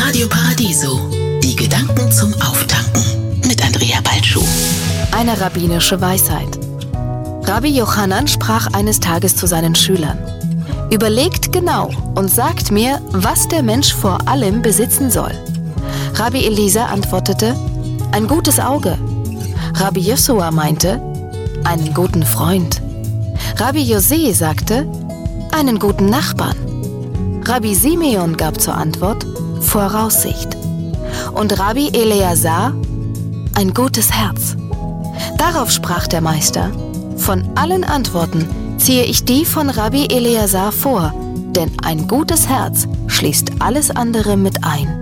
Radio Paradiso. Die Gedanken zum Auftanken mit Andrea Balschuh. Eine rabbinische Weisheit. Rabbi Jochanan sprach eines Tages zu seinen Schülern: Überlegt genau und sagt mir, was der Mensch vor allem besitzen soll. Rabbi Eliezer antwortete: Ein gutes Auge. Rabbi Josua meinte: Einen guten Freund. Rabbi José sagte: Einen guten Nachbarn. Rabbi Simeon gab zur Antwort: Voraussicht. Und Rabbi Eleazar: Ein gutes Herz. Darauf sprach der Meister: Von allen Antworten ziehe ich die von Rabbi Eleazar vor, denn ein gutes Herz schließt alles andere mit ein.